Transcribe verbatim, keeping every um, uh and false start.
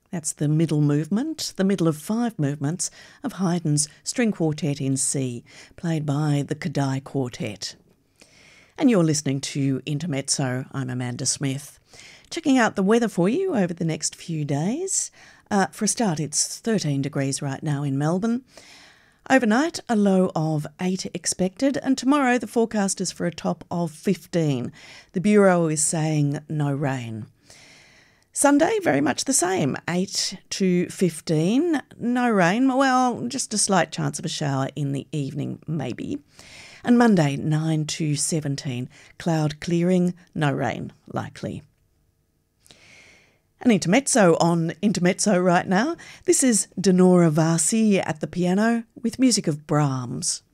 That's the middle movement, the middle of five movements of Haydn's String Quartet in C, played by the Kodály Quartet. And you're listening to Intermezzo. I'm Amanda Smith. Checking out the weather for you over the next few days. Uh, for a start, it's thirteen degrees right now in Melbourne. Overnight, a low of eight expected, and tomorrow the forecast is for a top of fifteen. The Bureau is saying no rain. Sunday, very much the same, eight to fifteen, no rain, well, just a slight chance of a shower in the evening, maybe. And Monday, nine to seventeen, cloud clearing, no rain, likely. An intermezzo on Intermezzo right now. This is Dinora Varsi at the piano with music of Brahms.